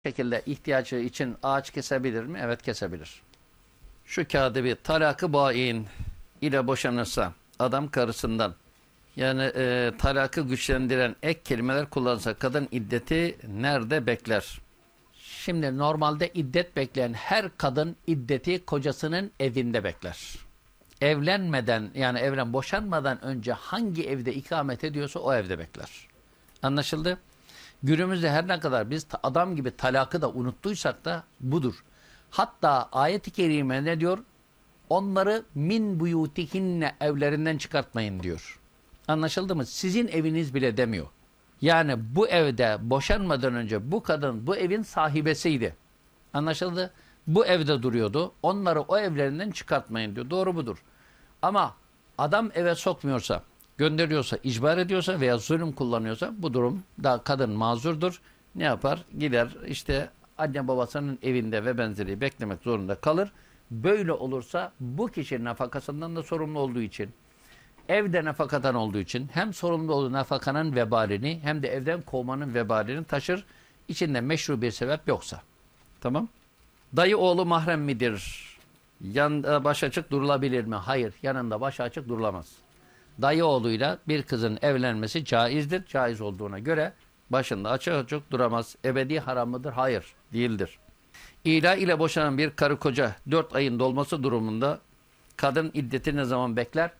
şekilde ihtiyacı için ağaç kesebilir mi? Evet, kesebilir. Şu kağıdı bir talakı bain ile boşanırsa adam karısından yani talakı güçlendiren ek kelimeler kullansa kadın iddeti nerede bekler? Şimdi normalde iddet bekleyen her kadın iddeti kocasının evinde bekler. Evlenmeden yani boşanmadan önce hangi evde ikamet ediyorsa o evde bekler. Anlaşıldı? Günümüzde her ne kadar biz adam gibi talakı da unuttuysak da budur. Hatta ayet-i kerime ne diyor? Onları min buyutihinne evlerinden çıkartmayın diyor. Anlaşıldı mı? Sizin eviniz bile demiyor. Yani bu evde boşanmadan önce bu kadın bu evin sahibesiydi. Anlaşıldı? Bu evde duruyordu. Onları o evlerinden çıkartmayın diyor. Doğru budur. Ama adam eve sokmuyorsa, gönderiyorsa, icbar ediyorsa veya zulüm kullanıyorsa bu durum da kadın mazurdur. Ne yapar? Gider işte anne babasının evinde ve benzeri beklemek zorunda kalır. Böyle olursa bu kişi nafakasından da sorumlu olduğu için, evde nafakadan olduğu için hem sorumlu olduğu nafakanın vebalini hem de evden kovmanın vebalini taşır. İçinde meşru bir sebep yoksa. Tamam. Dayı oğlu mahrem midir? Yanında baş açık durulabilir mi? Hayır. Yanında baş açık durulamaz. Dayı oğluyla bir kızın evlenmesi caizdir. Caiz olduğuna göre başında açık açık duramaz. Ebedi haram mıdır? Hayır. Değildir. İla ile boşanan bir karı koca 4 ayın dolması durumunda kadın iddeti ne zaman bekler?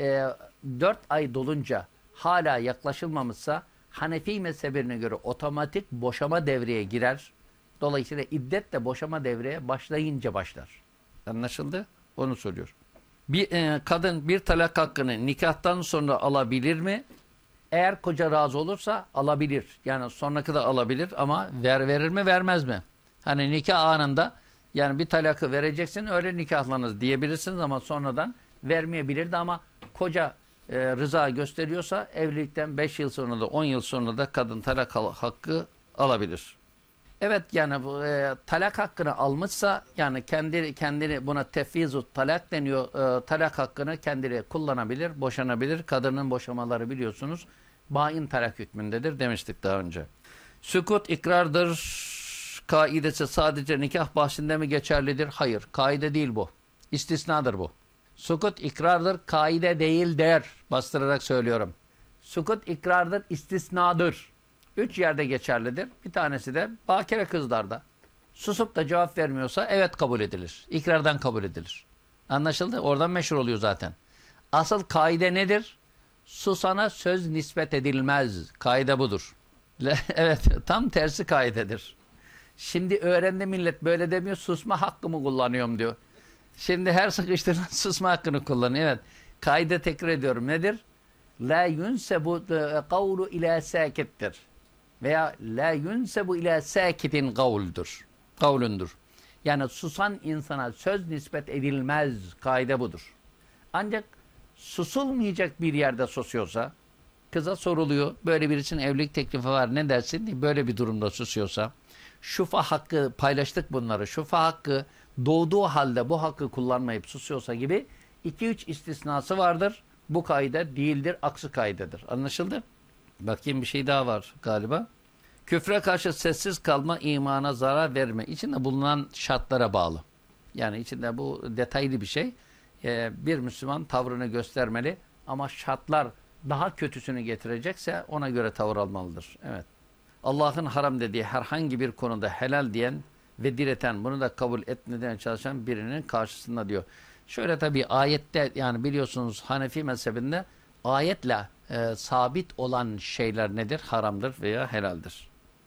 4 ay dolunca hala yaklaşılmamışsa Hanefi mezhebine göre otomatik boşama devreye girer. Dolayısıyla iddet de boşama devreye başlayınca başlar. Anlaşıldı? Onu soruyor. Bir kadın bir talak hakkını nikahtan sonra alabilir mi? Eğer koca razı olursa alabilir. Yani sonraki de alabilir ama verir mi vermez mi? Hani nikah anında yani bir talakı vereceksin öyle nikahlanız diyebilirsiniz ama sonradan vermeyebilirdi ama koca rıza gösteriyorsa evlilikten 5 yıl sonra da 10 yıl sonra da kadın talak hakkı alabilir. Evet yani bu talak hakkını almışsa yani kendini buna tefvizut talak deniyor. Talak hakkını kendileri kullanabilir, boşanabilir. Kadının boşamaları biliyorsunuz bain talak hükmündedir demiştik daha önce. Sükut ikrardır kaidesi sadece nikah bahsinde mi geçerlidir? Hayır. Kaide değil bu. İstisnadır bu. Sükut ikrardır, kaide değildir. Bastırarak söylüyorum. Sükut ikrardır, istisnadır. 3 yerde geçerlidir. Bir tanesi de bakire kızlarda. Susup da cevap vermiyorsa evet kabul edilir. İkrardan kabul edilir. Anlaşıldı? Oradan meşhur oluyor zaten. Asıl kaide nedir? Susana söz nispet edilmez. Kaide budur. Evet, tam tersi kaidedir. Şimdi öğrendi millet böyle demiyor, susma hakkımı kullanıyorum diyor. Şimdi her sıkıştığında susma hakkını kullanıyor. Evet, kaide tekrar ediyorum. Nedir? La yunsebu kavlu ila sakittir. Veya la yunsebu ila sakitin kavlundur. Yani susan insana söz nispet edilmez. Kaide budur. Ancak susulmayacak bir yerde susuyorsa, kıza soruluyor, böyle birisinin evlilik teklifi var ne dersin diye böyle bir durumda susuyorsa, şufa hakkı paylaştık bunları, şufa hakkı doğduğu halde bu hakkı kullanmayıp susuyorsa gibi 2-3 istisnası vardır. Bu kaide değildir, aksi kaidedir. Anlaşıldı? Bakayım bir şey daha var galiba. Küfre karşı sessiz kalma, imana zarar verme. İçinde bulunan şartlara bağlı. Yani içinde bu detaylı bir şey. Bir Müslüman tavrını göstermeli ama şartlar daha kötüsünü getirecekse ona göre tavır almalıdır. Evet. Allah'ın haram dediği herhangi bir konuda helal diyen ve direten bunu da kabul etmeden çalışan birinin karşısında diyor. Şöyle tabii ayette yani biliyorsunuz Hanefi mezhebinde ayetle sabit olan şeyler nedir? Haramdır veya helaldir.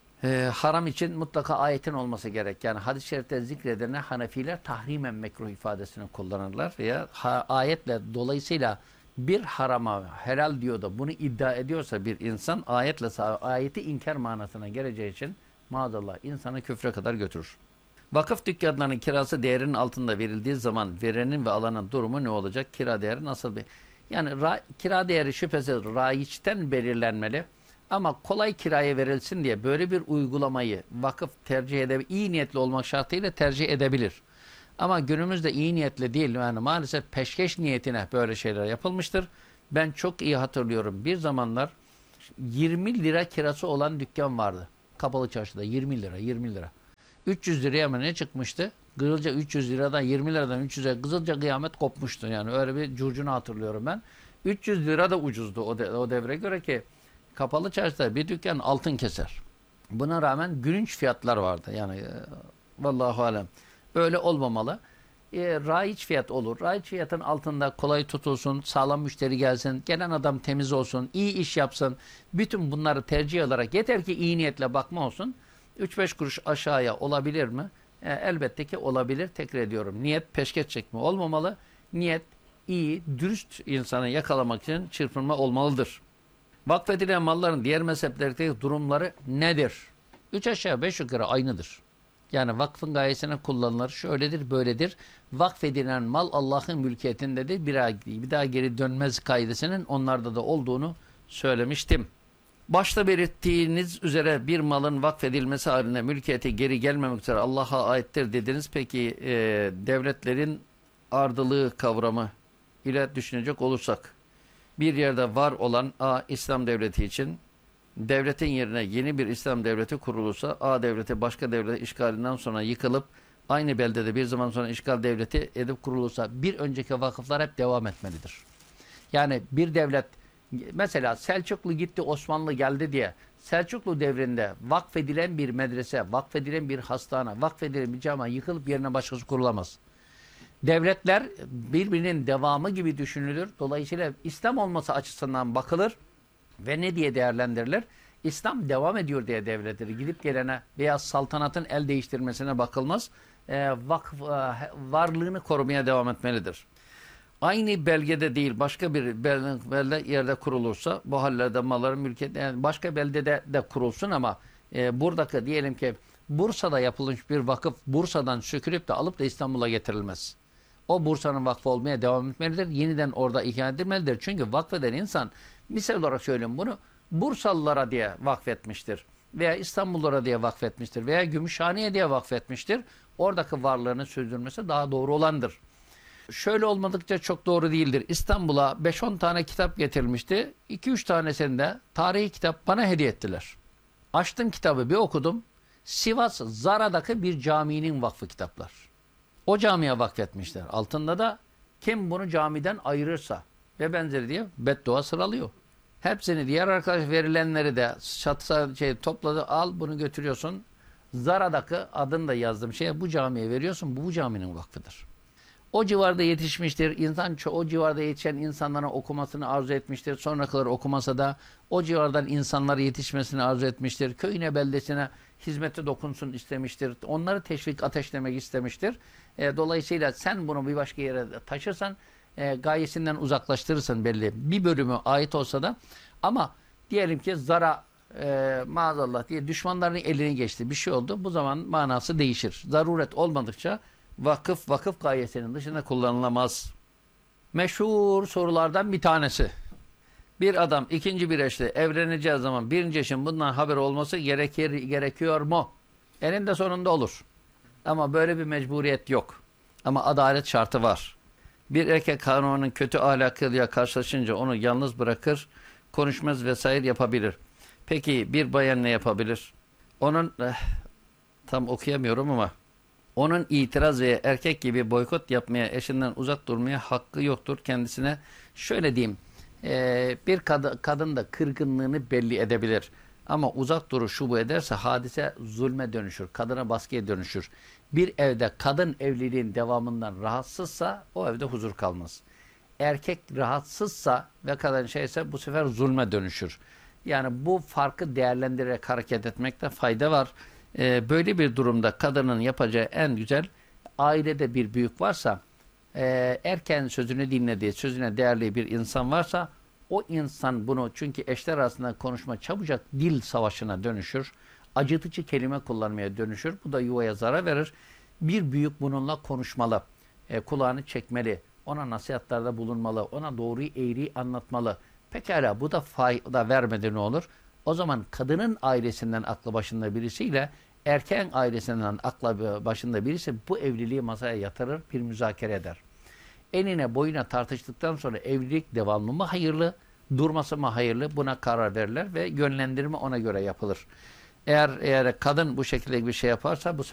Haram için mutlaka ayetin olması gerek. Yani hadis-i şerifte zikredene Hanefiler tahrimen mekruh ifadesini kullanırlar veya ayetle dolayısıyla bir harama helal diyor da bunu iddia ediyorsa bir insan ayetle ayeti inkar manasına geleceği için maazallah insanı küfre kadar götürür. Vakıf dükkanlarının kirası değerinin altında verildiği zaman verenin ve alanın durumu ne olacak? Kira değeri nasıl bir? Yani kira değeri şüphesiz raiçten belirlenmeli. Ama kolay kiraya verilsin diye böyle bir uygulamayı vakıf tercih edebilir. İyi niyetli olmak şartıyla tercih edebilir. Ama günümüzde iyi niyetli değil. Yani maalesef peşkeş niyetine böyle şeyler yapılmıştır. Ben çok iyi hatırlıyorum. Bir zamanlar 20 lira kirası olan dükkan vardı. Kapalı çarşıda 20 lira. 300 liraya mı ne çıkmıştı? Kızılca 300 liradan 20 liradan 300'e Kızılca kıyamet kopmuştu. Yani öyle bir curcunu hatırlıyorum ben. 300 lira da ucuzdu o devre göre ki kapalı çarşıda bir dükkan altın keser. Buna rağmen gülünç fiyatlar vardı. Yani vallahu alem. Öyle olmamalı. Raiç fiyat olur. Raiç fiyatın altında kolay tutulsun, sağlam müşteri gelsin, gelen adam temiz olsun, iyi iş yapsın. Bütün bunları tercih olarak yeter ki iyi niyetle bakma olsun. 3-5 kuruş aşağıya olabilir mi? Elbette ki olabilir. Tekrar ediyorum. Niyet peşkeş çekme olmamalı. Niyet iyi, dürüst insanı yakalamak için çırpınma olmalıdır. Vakfedilen malların diğer mezheplerdeki durumları nedir? 3 aşağı 5 yukarı aynıdır. Yani vakfın gayesine kullanılır. Şöyledir, böyledir. Vakfedilen mal Allah'ın mülkiyetindedir. Bir daha geri dönmez kaidesinin onlarda da olduğunu söylemiştim. Başta belirttiğiniz üzere bir malın vakfedilmesi halinde mülkiyete geri gelmemek üzere Allah'a aittir dediniz. Peki devletlerin ardılığı kavramı ile düşünecek olursak bir yerde var olan İslam devleti için devletin yerine yeni bir İslam devleti kurulursa A devleti başka devlete işgalinden sonra yıkılıp aynı beldede bir zaman sonra işgal devleti edip kurulursa bir önceki vakıflar hep devam etmelidir. Yani bir devlet mesela Selçuklu gitti Osmanlı geldi diye Selçuklu devrinde vakfedilen bir medrese, vakfedilen bir hastane, vakfedilen bir cami yıkılıp yerine başkası kurulamaz. Devletler birbirinin devamı gibi düşünülür. Dolayısıyla İslam olması açısından bakılır ve ne diye değerlendirilir? İslam devam ediyor diye devletleri gidip gelene veya saltanatın el değiştirmesine bakılmaz. Vakıf varlığını korumaya devam etmelidir. Aynı belgede değil başka bir belde yerde kurulursa bu hallerde malların mülkiyeti yani başka beldede de kurulsun ama buradaki diyelim ki Bursa'da yapılmış bir vakıf Bursa'dan sökülüp de alıp da İstanbul'a getirilmez. O Bursa'nın vakfı olmaya devam etmelidir. Yeniden orada ihya edilmelidir. Çünkü vakfeden insan misal olarak söyleyeyim bunu Bursalılara diye vakfetmiştir. Veya İstanbullulara diye vakfetmiştir. Veya Gümüşhane'ye diye vakfetmiştir. Oradaki varlığını sürdürmesi daha doğru olandır. Şöyle olmadıkça çok doğru değildir. İstanbul'a 5-10 tane kitap getirilmişti. 2-3 tanesini de tarihi kitap bana hediye ettiler. Açtım kitabı bir okudum. Sivas Zara'daki bir caminin vakfı kitaplar. O camiye vakfetmişler. Altında da kim bunu camiden ayırırsa ve benzeri diye beddua sıralıyor. Hepsini diğer arkadaş verilenleri de topladı al bunu götürüyorsun. Zara'daki adını da yazdım bu camiye veriyorsun. Bu caminin vakfıdır. O civarda yetişmiştir. O civarda yetişen insanların okumasını arzu etmiştir. Sonrakiler okumasa da o civardan insanlara yetişmesini arzu etmiştir. Köyüne, beldesine hizmete dokunsun istemiştir. Onları teşvik, ateşlemek istemiştir. Dolayısıyla sen bunu bir başka yere taşırsan gayesinden uzaklaştırırsın belli. Bir bölümü ait olsa da ama diyelim ki Zara maazallah diye düşmanların eline geçti. Bir şey oldu. Bu zaman manası değişir. Zaruret olmadıkça vakıf gayesinin dışında kullanılamaz. Meşhur sorulardan bir tanesi. Bir adam ikinci bir eşle evleneceği zaman birinci eşin bundan haber olması gerekiyor mu? Eninde sonunda olur. Ama böyle bir mecburiyet yok. Ama adalet şartı var. Bir erkek hanımının kötü ahlakıyla karşılaşınca onu yalnız bırakır, konuşmaz vesaire yapabilir. Peki bir bayan ne yapabilir? Onun tam okuyamıyorum ama onun itiraz veya erkek gibi boykot yapmaya, eşinden uzak durmaya hakkı yoktur. Kendisine şöyle diyeyim, bir kadın da kırgınlığını belli edebilir. Ama uzak duruşu bu ederse hadise zulme dönüşür, kadına baskıya dönüşür. Bir evde kadın evliliğin devamından rahatsızsa o evde huzur kalmaz. Erkek rahatsızsa ve kadın bu sefer zulme dönüşür. Yani bu farkı değerlendirerek hareket etmekte fayda var. Böyle bir durumda kadının yapacağı en güzel ailede bir büyük varsa erken sözünü dinlediği, sözüne değerli bir insan varsa o insan bunu çünkü eşler arasında konuşma çabucak dil savaşına dönüşür. Acıtıcı kelime kullanmaya dönüşür. Bu da yuvaya zarar verir. Bir büyük bununla konuşmalı. Kulağını çekmeli. Ona nasihatlarda bulunmalı. Ona doğruyu eğriyi anlatmalı. Pekala bu da fayda vermedi ne olur? O zaman kadının ailesinden aklı başında birisiyle erkeğin ailesinden aklı başında birisi bu evliliği masaya yatırır, bir müzakere eder. Enine boyuna tartıştıktan sonra evlilik devamlı mı hayırlı, durması mı hayırlı buna karar verirler ve yönlendirme ona göre yapılır. Eğer kadın bu şekilde bir şey yaparsa bu